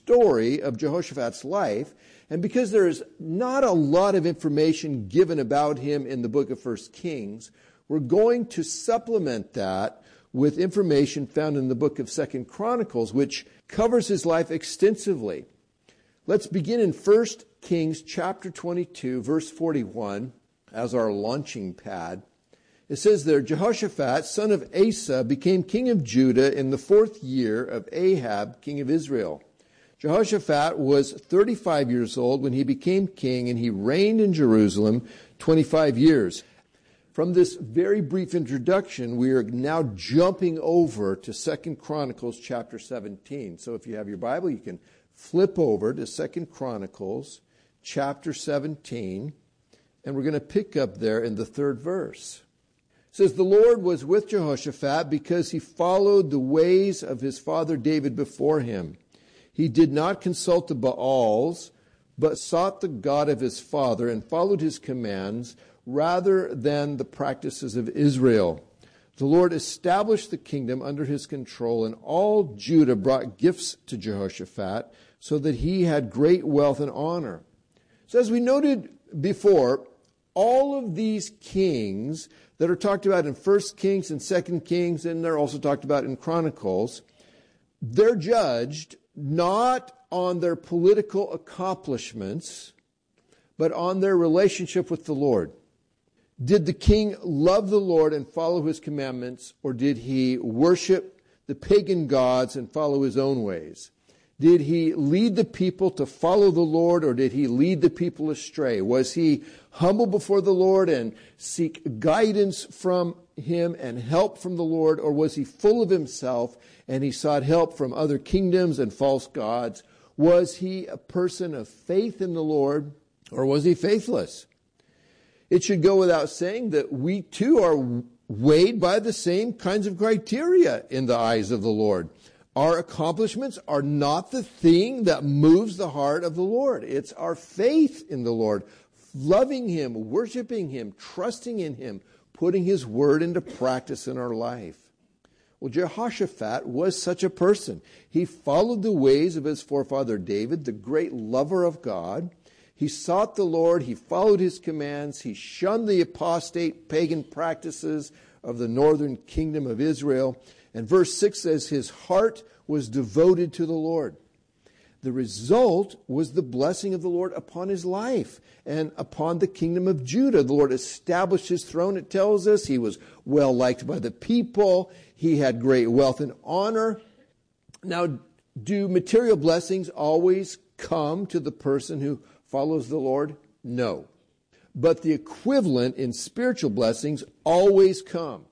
story of Jehoshaphat's life. And because there's not a lot of information given about him in the book of 1 Kings, we're going to supplement that with information found in the book of 2 Chronicles, which covers his life extensively. Let's begin in 1 Kings chapter 22, verse 41, as our launching pad. It says there, Jehoshaphat, son of Asa, became king of Judah in the 4th year of Ahab, king of Israel. Jehoshaphat was 35 years old when he became king, and he reigned in Jerusalem 25 years. From this very brief introduction, we are now jumping over to 2 Chronicles chapter 17. So if you have your Bible, you can flip over to 2 Chronicles chapter 17, and we're going to pick up there in the 3rd verse. It says, the Lord was with Jehoshaphat because he followed the ways of his father David before him. He did not consult the Baals, but sought the God of his father and followed his commands rather than the practices of Israel. The Lord established the kingdom under his control, and all Judah brought gifts to Jehoshaphat so that he had great wealth and honor. So as we noted before, all of these kings that are talked about in 1 Kings and 2 Kings, and they're also talked about in Chronicles, they're judged not on their political accomplishments, but on their relationship with the Lord. Did the king love the Lord and follow his commandments, or did he worship the pagan gods and follow his own ways? Did he lead the people to follow the Lord, or did he lead the people astray? Was he humble before the Lord and seek guidance from him and help from the Lord, or was he full of himself and he sought help from other kingdoms and false gods? Was he a person of faith in the Lord, or was he faithless? It should go without saying that we too are weighed by the same kinds of criteria in the eyes of the Lord. Our accomplishments are not the thing that moves the heart of the Lord. It's our faith in the Lord, loving him, worshiping him, trusting in him, putting his word into practice in our life. Well, Jehoshaphat was such a person. He followed the ways of his forefather David, the great lover of God. He sought the Lord. He followed his commands. He shunned the apostate pagan practices of the northern kingdom of Israel. And verse 6 says his heart was devoted to the Lord. The result was the blessing of the Lord upon his life and upon the kingdom of Judah. The Lord established his throne, it tells us. He was well liked by the people. He had great wealth and honor. Now, do material blessings always come to the person who follows the Lord? No. But the equivalent in spiritual blessings always come.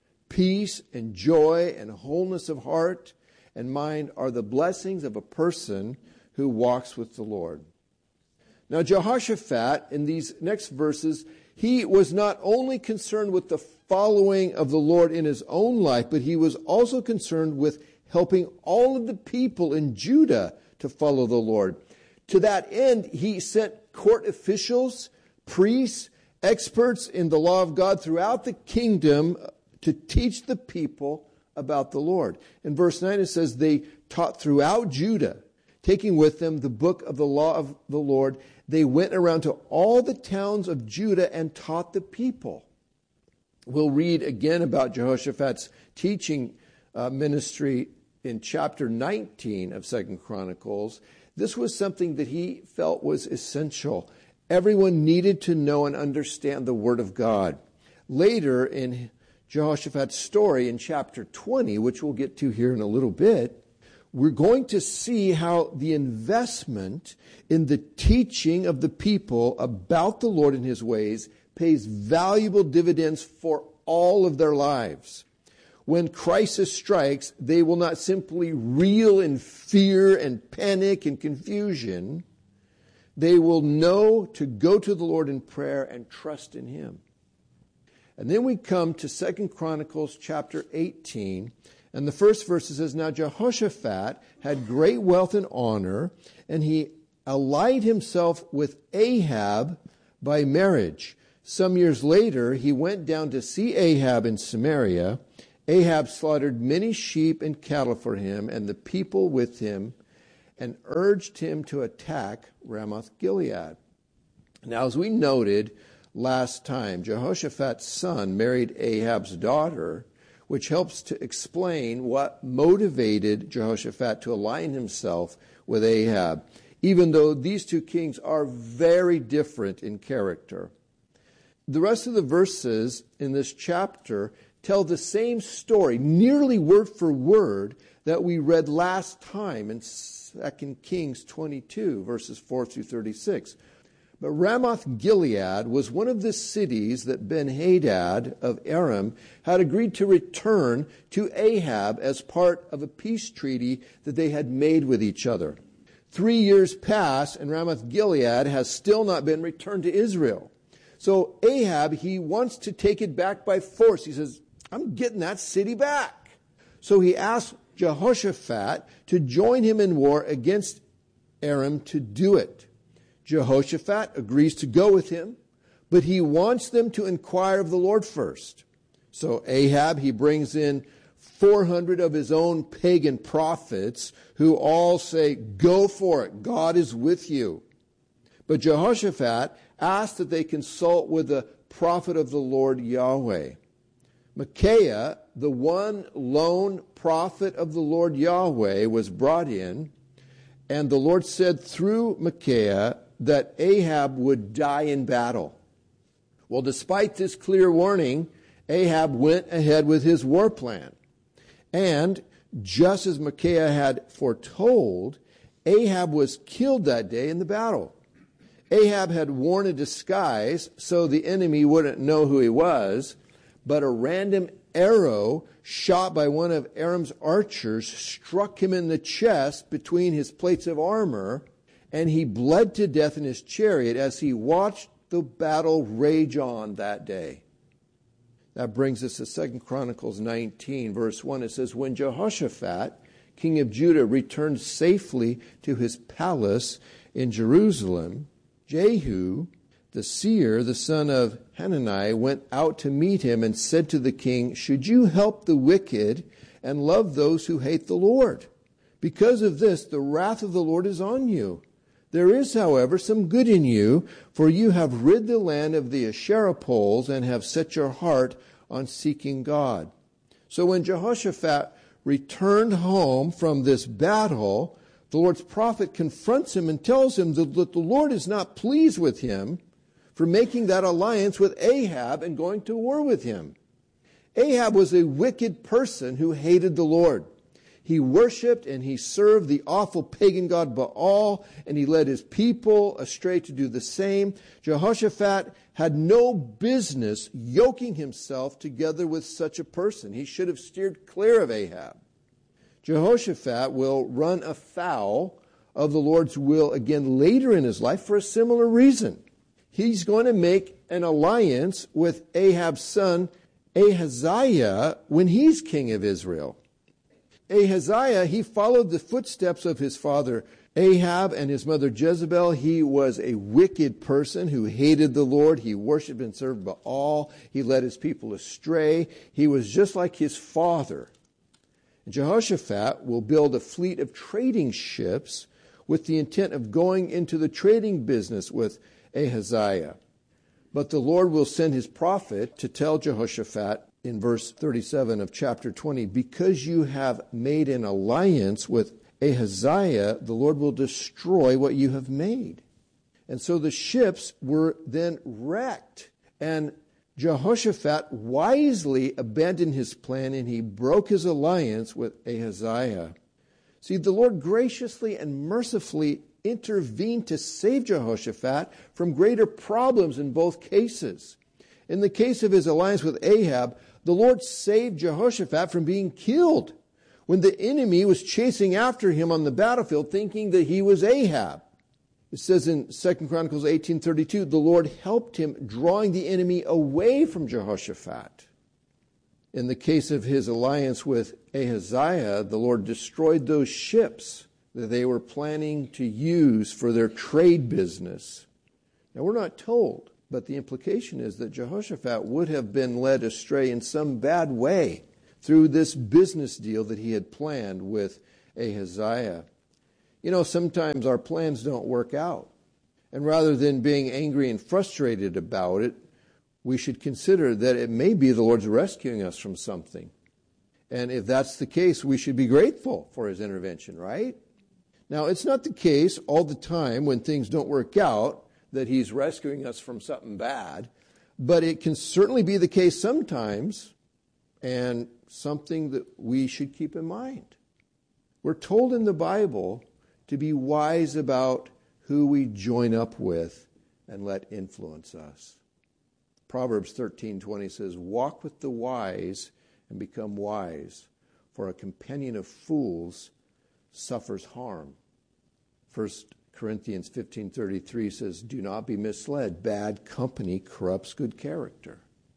Peace and joy and wholeness of heart and mind are the blessings of a person who walks with the Lord. Now, Jehoshaphat, in these next verses, he was not only concerned with the following of the Lord in his own life, but he was also concerned with helping all of the people in Judah to follow the Lord. To that end, he sent court officials, priests, experts in the law of God throughout the kingdom to teach the people about the Lord. In verse 9 it says, they taught throughout Judah, taking with them the book of the law of the Lord. They went around to all the towns of Judah and taught the people. We'll read again about Jehoshaphat's teaching ministry in chapter 19 of 2 Chronicles. This was something that he felt was essential. Everyone needed to know and understand the Word of God. Later in Jehoshaphat's story in chapter 20, which we'll get to here in a little bit, we're going to see how the investment in the teaching of the people about the Lord and his ways pays valuable dividends for all of their lives. When crisis strikes, they will not simply reel in fear and panic and confusion. They will know to go to the Lord in prayer and trust in him. And then we come to 2 Chronicles chapter 18, and the first verse says, now Jehoshaphat had great wealth and honor, and he allied himself with Ahab by marriage. Some years later, he went down to see Ahab in Samaria. Ahab slaughtered many sheep and cattle for him and the people with him, and urged him to attack Ramoth-Gilead. Now, as we noted last time, Jehoshaphat's son married Ahab's daughter, which helps to explain what motivated Jehoshaphat to align himself with Ahab, even though these two kings are very different in character. The rest of the verses in this chapter tell the same story, nearly word for word, that we read last time in 2 Kings 22, verses 4 through 36. But Ramoth-Gilead was one of the cities that Ben-Hadad of Aram had agreed to return to Ahab as part of a peace treaty that they had made with each other. 3 years pass, and Ramoth-Gilead has still not been returned to Israel. So Ahab, he wants to take it back by force. He says, I'm getting that city back. So he asks Jehoshaphat to join him in war against Aram to do it. Jehoshaphat agrees to go with him, but he wants them to inquire of the Lord first. So Ahab, he brings in 400 of his own pagan prophets who all say, go for it, God is with you. But Jehoshaphat asks that they consult with the prophet of the Lord Yahweh. Micaiah, the one lone prophet of the Lord Yahweh, was brought in, and the Lord said through Micaiah that Ahab would die in battle. Well, despite this clear warning, Ahab went ahead with his war plan. And just as Micaiah had foretold, Ahab was killed that day in the battle. Ahab had worn a disguise so the enemy wouldn't know who he was, but a random arrow shot by one of Aram's archers struck him in the chest between his plates of armor, and he bled to death in his chariot as he watched the battle rage on that day. That brings us to 2 Chronicles 19, verse 1. It says, when Jehoshaphat, king of Judah, returned safely to his palace in Jerusalem, Jehu, the seer, the son of Hanani, went out to meet him and said to the king, should you help the wicked and love those who hate the Lord? Because of this, the wrath of the Lord is on you. There is, however, some good in you, for you have rid the land of the Asherah poles and have set your heart on seeking God. So when Jehoshaphat returned home from this battle, the Lord's prophet confronts him and tells him that the Lord is not pleased with him for making that alliance with Ahab and going to war with him. Ahab was a wicked person who hated the Lord. He worshipped and he served the awful pagan god Baal, and he led his people astray to do the same. Jehoshaphat had no business yoking himself together with such a person. He should have steered clear of Ahab. Jehoshaphat will run afoul of the Lord's will again later in his life for a similar reason. He's going to make an alliance with Ahab's son Ahaziah when he's king of Israel. Ahaziah, he followed the footsteps of his father Ahab and his mother Jezebel. He was a wicked person who hated the Lord. He worshipped and served Baal. He led his people astray. He was just like his father. Jehoshaphat will build a fleet of trading ships with the intent of going into the trading business with Ahaziah. But the Lord will send his prophet to tell Jehoshaphat in verse 37 of chapter 20, because you have made an alliance with Ahaziah, the Lord will destroy what you have made. And so the ships were then wrecked, and Jehoshaphat wisely abandoned his plan, and he broke his alliance with Ahaziah. See, the Lord graciously and mercifully intervened to save Jehoshaphat from greater problems in both cases. In the case of his alliance with Ahab, the Lord saved Jehoshaphat from being killed when the enemy was chasing after him on the battlefield, thinking that he was Ahab. It says in 2 Chronicles 18:32, the Lord helped him, drawing the enemy away from Jehoshaphat. In the case of his alliance with Ahaziah, the Lord destroyed those ships that they were planning to use for their trade business. Now, we're not told, but the implication is that Jehoshaphat would have been led astray in some bad way through this business deal that he had planned with Ahaziah. Sometimes our plans don't work out. And rather than being angry and frustrated about it, we should consider that it may be the Lord's rescuing us from something. And if that's the case, we should be grateful for his intervention, right? Now, it's not the case all the time when things don't work out that he's rescuing us from something bad, but it can certainly be the case sometimes, and something that we should keep in mind. We're told in the Bible to be wise about who we join up with and let influence us. Proverbs 13:20 says, "Walk with the wise and become wise, for a companion of fools suffers harm." 1 Corinthians 15:33 says, "Do not be misled. Bad company corrupts good character."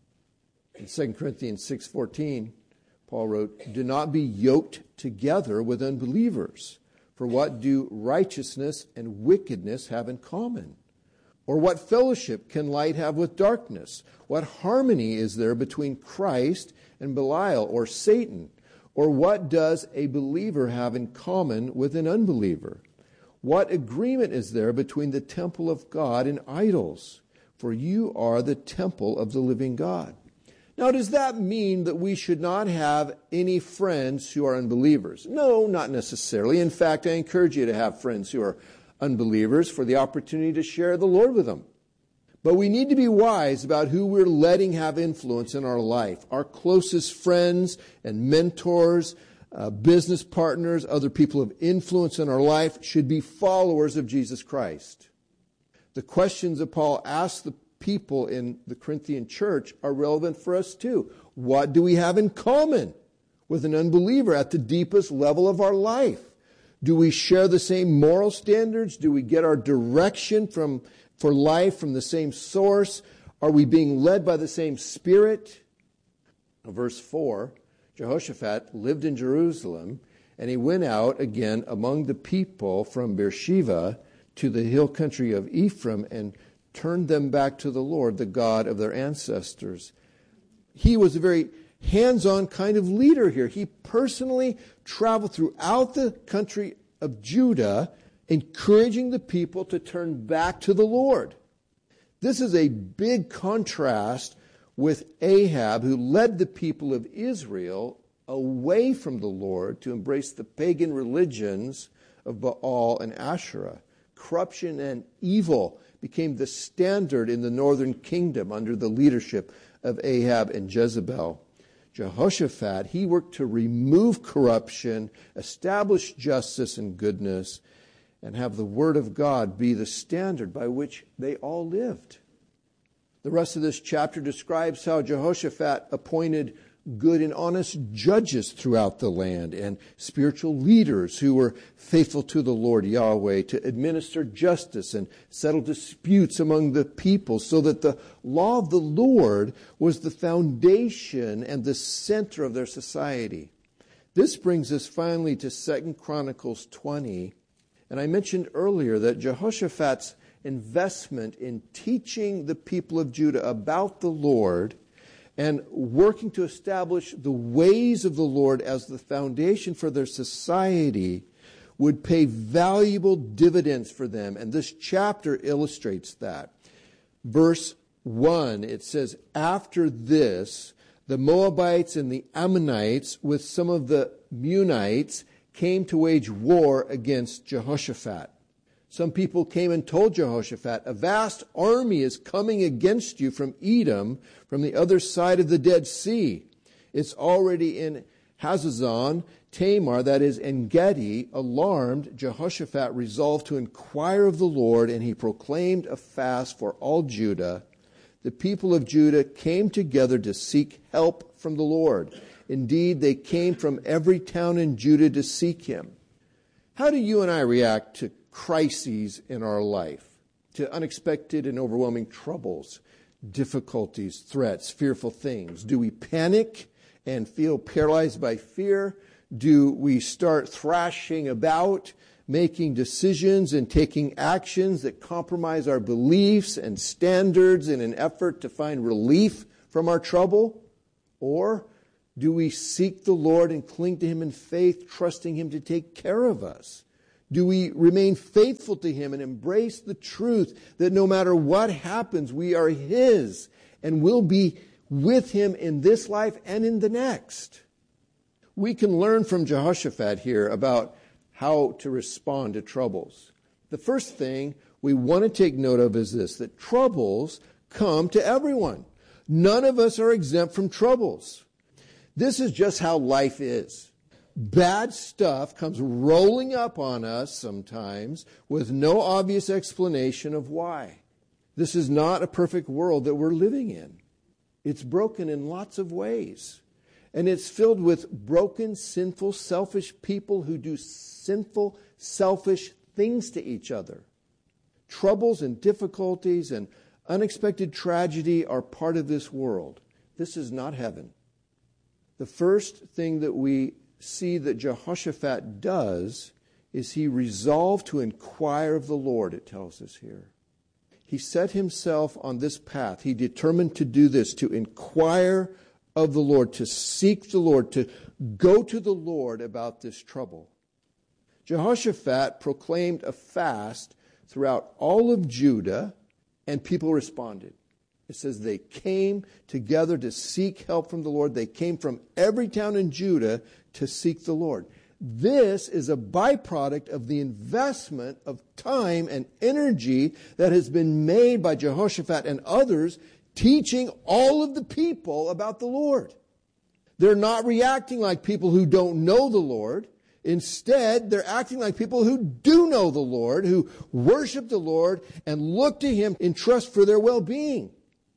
In 2 Corinthians 6:14, Paul wrote, "Do not be yoked together with unbelievers. For what do righteousness and wickedness have in common? Or what fellowship can light have with darkness? What harmony is there between Christ and Belial or Satan? Or what does a believer have in common with an unbeliever? What agreement is there between the temple of God and idols? For you are the temple of the living God." Now, does that mean that we should not have any friends who are unbelievers? No, not necessarily. In fact, I encourage you to have friends who are unbelievers for the opportunity to share the Lord with them. But we need to be wise about who we're letting have influence in our life. Our closest friends and mentors, business partners, other people of influence in our life should be followers of Jesus Christ. The questions that Paul asked the people in the Corinthian church are relevant for us too. What do we have in common with an unbeliever at the deepest level of our life? Do we share the same moral standards? Do we get our direction for life from the same source? Are we being led by the same Spirit? Verse 4, Jehoshaphat lived in Jerusalem, and he went out again among the people from Beersheba to the hill country of Ephraim and turned them back to the Lord, the God of their ancestors. He was a very hands-on kind of leader here. He personally traveled throughout the country of Judah, encouraging the people to turn back to the Lord. This is a big contrast with Ahab, who led the people of Israel away from the Lord to embrace the pagan religions of Baal and Asherah. Corruption and evil became the standard in the northern kingdom under the leadership of Ahab and Jezebel. Jehoshaphat, he worked to remove corruption, establish justice and goodness, and have the word of God be the standard by which they all lived. The rest of this chapter describes how Jehoshaphat appointed good and honest judges throughout the land and spiritual leaders who were faithful to the Lord Yahweh to administer justice and settle disputes among the people, so that the law of the Lord was the foundation and the center of their society. This brings us finally to 2 Chronicles 20. And I mentioned earlier that Jehoshaphat's investment in teaching the people of Judah about the Lord and working to establish the ways of the Lord as the foundation for their society would pay valuable dividends for them. And this chapter illustrates that. Verse 1, it says, "After this, the Moabites and the Ammonites with some of the Meunites came to wage war against Jehoshaphat. Some people came and told Jehoshaphat, 'A vast army is coming against you from Edom, from the other side of the Dead Sea. It's already in Hazazon Tamar, that is, En-Gedi.' Alarmed, Jehoshaphat resolved to inquire of the Lord, and he proclaimed a fast for all Judah. The people of Judah came together to seek help from the Lord. Indeed, they came from every town in Judah to seek him." How do you and I react to crises in our life, to unexpected and overwhelming troubles, difficulties, threats, fearful things? Do we panic and feel paralyzed by fear? Do we start thrashing about, making decisions and taking actions that compromise our beliefs and standards in an effort to find relief from our trouble? Or do we seek the Lord and cling to him in faith, trusting him to take care of us? Do we remain faithful to Him and embrace the truth that no matter what happens, we are His and will be with Him in this life and in the next? We can learn from Jehoshaphat here about how to respond to troubles. The first thing we want to take note of is this, that troubles come to everyone. None of us are exempt from troubles. This is just how life is. Bad stuff comes rolling up on us sometimes with no obvious explanation of why. This is not a perfect world that we're living in. It's broken in lots of ways. And it's filled with broken, sinful, selfish people who do sinful, selfish things to each other. Troubles and difficulties and unexpected tragedy are part of this world. This is not heaven. The first thing that we see that Jehoshaphat does is he resolved to inquire of the Lord, it tells us here. He set himself on this path. He determined to do this, to inquire of the Lord, to seek the Lord, to go to the Lord about this trouble. Jehoshaphat proclaimed a fast throughout all of Judah, and people responded. It says they came together to seek help from the Lord. They came from every town in Judah to seek the Lord. This is a byproduct of the investment of time and energy that has been made by Jehoshaphat and others teaching all of the people about the Lord. They're not reacting like people who don't know the Lord. Instead, they're acting like people who do know the Lord, who worship the Lord and look to Him in trust for their well-being.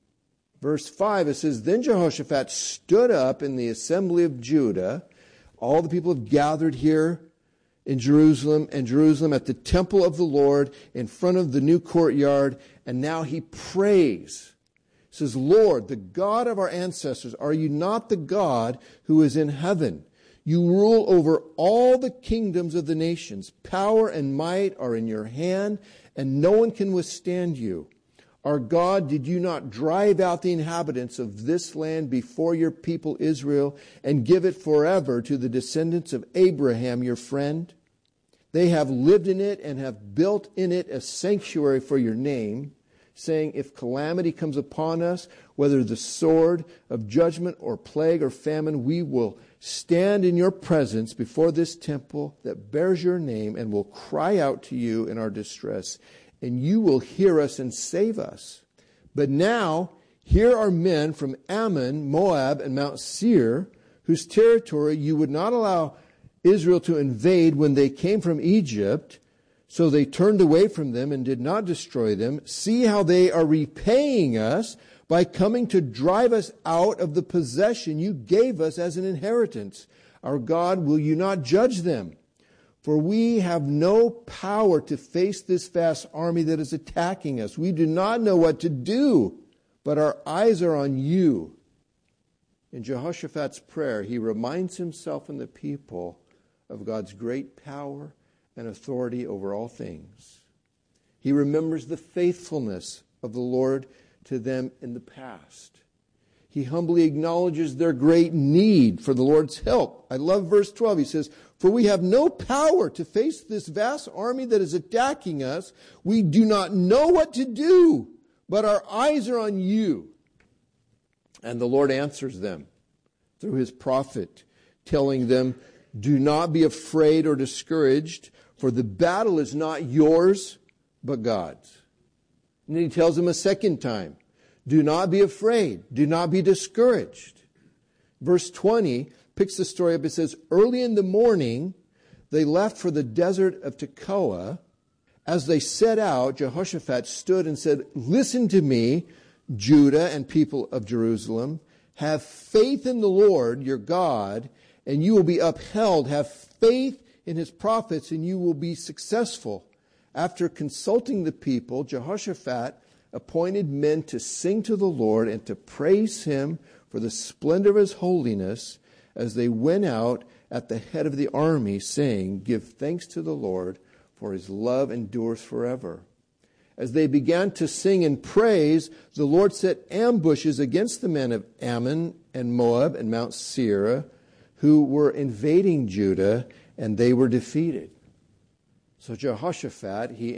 Verse 5, it says, Then Jehoshaphat stood up in the assembly of Judah. All the people have gathered here in Jerusalem, and Jerusalem at the temple of the Lord in front of the new courtyard. And now he prays. He says, Lord, the God of our ancestors, are you not the God who is in heaven? You rule over all the kingdoms of the nations. Power and might are in your hand, and no one can withstand you. Our God, did you not drive out the inhabitants of this land before your people Israel and give it forever to the descendants of Abraham, your friend? They have lived in it and have built in it a sanctuary for your name, saying, if calamity comes upon us, whether the sword of judgment or plague or famine, we will stand in your presence before this temple that bears your name and will cry out to you in our distress, and you will hear us and save us. But now, here are men from Ammon, Moab, and Mount Seir, whose territory you would not allow Israel to invade when they came from Egypt, so they turned away from them and did not destroy them. See how they are repaying us by coming to drive us out of the possession you gave us as an inheritance. Our God, will you not judge them? For we have no power to face this vast army that is attacking us. We do not know what to do, but our eyes are on you. In Jehoshaphat's prayer, he reminds himself and the people of God's great power and authority over all things. He remembers the faithfulness of the Lord to them in the past. He humbly acknowledges their great need for the Lord's help. I love verse 12. He says, for we have no power to face this vast army that is attacking us. We do not know what to do, but our eyes are on you. And the Lord answers them through his prophet, telling them, do not be afraid or discouraged, for the battle is not yours, but God's. And then he tells them a second time, do not be afraid, do not be discouraged. Verse 20 picks the story up. It says, early in the morning, they left for the desert of Tekoa. As they set out, Jehoshaphat stood and said, listen to me, Judah and people of Jerusalem. Have faith in the Lord, your God, and you will be upheld. Have faith in his prophets, and you will be successful. After consulting the people, Jehoshaphat appointed men to sing to the Lord and to praise him for the splendor of his holiness as they went out at the head of the army, saying, give thanks to the Lord, for his love endures forever. As they began to sing and praise, the Lord set ambushes against the men of Ammon and Moab and Mount Seir, who were invading Judah, and they were defeated. So Jehoshaphat, he